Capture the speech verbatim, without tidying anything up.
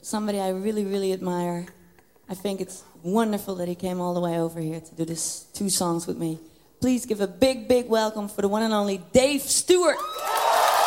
somebody I really, really admire. I think it's wonderful that he came all the way over here to do this two songs with me. Please give a big, big welcome for the one and only Dave Stewart.